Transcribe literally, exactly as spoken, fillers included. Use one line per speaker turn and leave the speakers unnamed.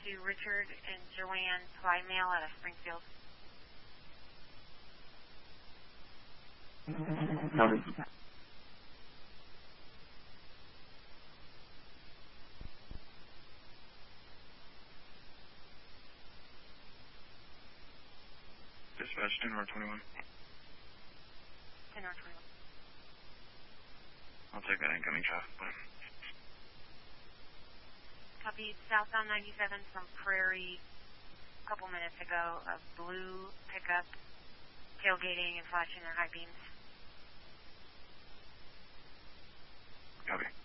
to Richard and Joanne Plymail out of Springfield.
Copy.
Dispatch ten R twenty-one.
ten R twenty-one.
I'll take that incoming traffic plan.
Copy. Southbound ninety-seven from Prairie a couple minutes ago. A blue pickup tailgating and flashing their high beams.
Copy.